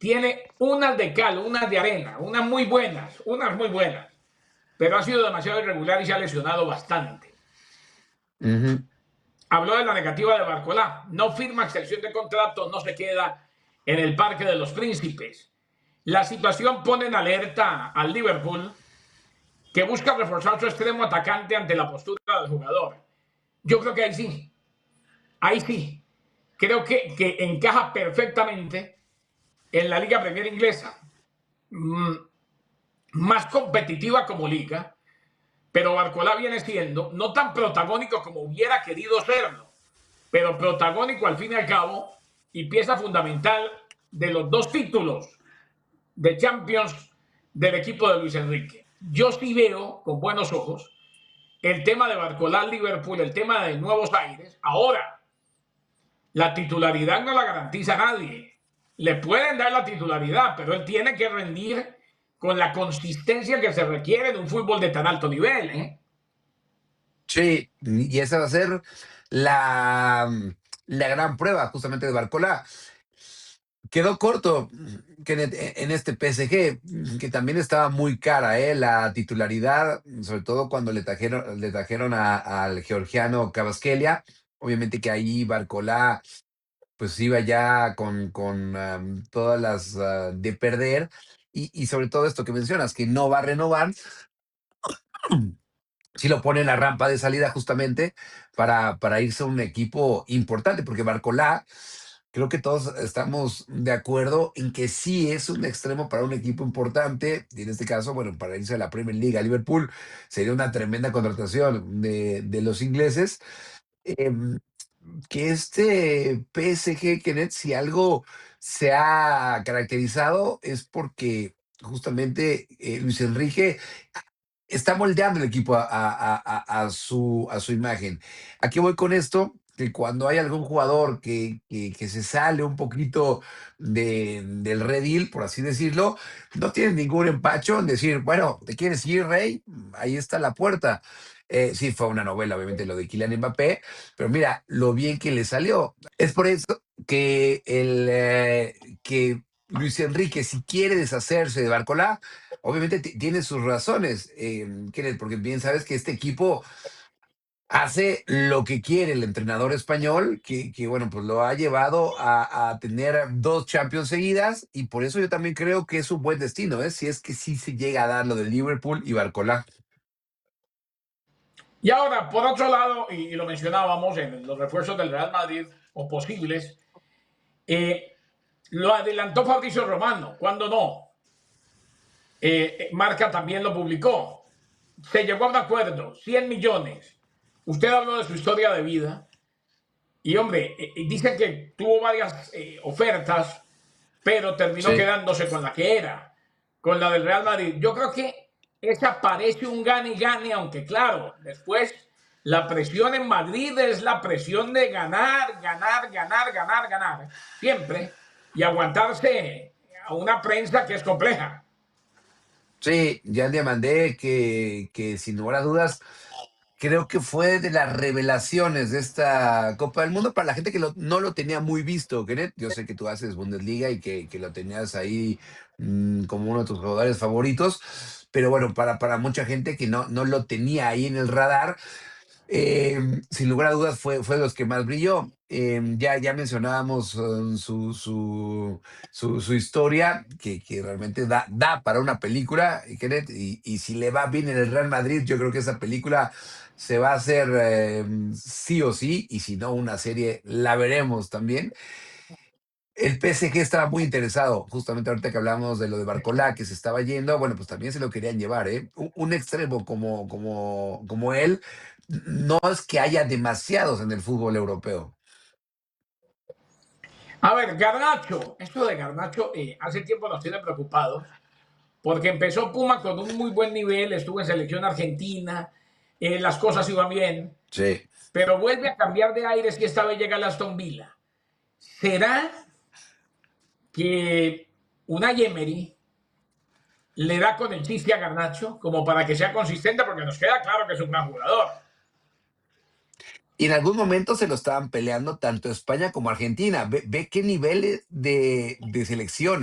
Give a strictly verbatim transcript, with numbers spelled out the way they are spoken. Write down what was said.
tiene unas de cal, unas de arena, unas muy buenas, unas muy buenas, pero ha sido demasiado irregular y se ha lesionado bastante. Uh-huh. Habló de la negativa de Barcolá, no firma extensión de contrato, no se queda en el Parque de los Príncipes. La situación pone en alerta al Liverpool, que busca reforzar su extremo atacante ante la postura del jugador. Yo creo que ahí sí, ahí sí, creo que, que encaja perfectamente en la Liga Premier inglesa, mm, más competitiva como liga, pero Barcolá viene siendo no tan protagónico como hubiera querido serlo, pero protagónico al fin y al cabo y pieza fundamental de los dos títulos de Champions del equipo de Luis Enrique. Yo sí veo con buenos ojos el tema de Barcolá Liverpool, el tema de Nuevos Aires. Ahora, la titularidad no la garantiza nadie. Le pueden dar la titularidad, pero él tiene que rendir con la consistencia que se requiere de un fútbol de tan alto nivel, ¿eh? Sí, y esa va a ser la, la gran prueba justamente de Barcolá. Quedó corto Kenneth, en este P S G, que también estaba muy cara, ¿eh? La titularidad, sobre todo cuando le trajeron, le trajeron a- al georgiano Kvaratskhelia. Obviamente que ahí Barcolá pues iba ya con, con am, todas las ah, de perder. Y, y sobre todo esto que mencionas, que no va a renovar, si lo pone en la rampa de salida justamente para, para irse a un equipo importante, porque Barcolá, creo que todos estamos de acuerdo en que sí es un extremo para un equipo importante, y en este caso, bueno, para irse a la Premier League, a Liverpool, sería una tremenda contratación de, de los ingleses. Em, que este P S G, Kenneth, si algo se ha caracterizado es porque justamente eh, Luis Enrique está moldeando el equipo a, a- a- a su, a su imagen. ¿A qué voy con esto? Que cuando hay algún jugador que, que- que se sale un poquito de- del redil, por así decirlo, no tienes ningún empacho en decir, bueno, ¿te quieres ir, Rey? Ahí está la puerta. Eh, sí, fue una novela, obviamente, lo de Kylian Mbappé, pero mira lo bien que le salió. Es por eso que, el, eh, que Luis Enrique, si quiere deshacerse de Barcolá, obviamente ti- tiene sus razones, eh, Kenneth, porque bien sabes que este equipo hace lo que quiere el entrenador español, que, que, bueno, pues lo ha llevado a, a tener dos Champions seguidas, y por eso yo también creo que es un buen destino, ¿eh? Si es que sí se llega a dar lo de Liverpool y Barcolá. Y ahora, por otro lado, y, y lo mencionábamos en los refuerzos del Real Madrid, o posibles, eh, lo adelantó Fabricio Romano, cuando no. Eh, eh, Marca también lo publicó. Se llegó a un acuerdo, cien millones. Usted habló de su historia de vida y, hombre, eh, eh, dice que tuvo varias eh, ofertas, pero terminó Sí. quedándose con la que era, con la del Real Madrid. Yo creo que esa parece un gane-gane, aunque claro, después la presión en Madrid es la presión de ganar, ganar, ganar, ganar, ganar, siempre, y aguantarse a una prensa que es compleja. Sí, Jan Diamandé, que, que sin lugar a dudas creo que fue de las revelaciones de esta Copa del Mundo para la gente que lo- no lo tenía muy visto, Kenneth. Yo sé que tú haces Bundesliga y que, que lo tenías ahí mm, como uno de tus jugadores favoritos, pero bueno, para, para mucha gente que no, no lo tenía ahí en el radar, eh, sin lugar a dudas fue, fue de los que más brilló. Eh, ya, ya mencionábamos um, su, su, su, su historia, que, que realmente da, da para una película, y, Kenneth, y, y si le va bien en el Real Madrid, yo creo que esa película se va a hacer eh, sí o sí, y si no, una serie la veremos también. El P S G estaba muy interesado, justamente ahorita que hablamos de lo de Barcolá, que se estaba yendo, bueno, pues también se lo querían llevar, ¿eh? Un, un extremo como, como, como él, no es que haya demasiados en el fútbol europeo. A ver, Garnacho, esto de Garnacho eh, hace tiempo nos tiene preocupados, porque empezó Puma con un muy buen nivel, estuvo en selección argentina, eh, las cosas iban bien, Sí. pero vuelve a cambiar de aires y esta vez llega a Aston Villa. ¿Será que una Yemery le da con el chiste a Garnacho como para que sea consistente? Porque nos queda claro que es un gran jugador. Y en algún momento se lo estaban peleando tanto España como Argentina. Ve, ve qué nivel de, de selección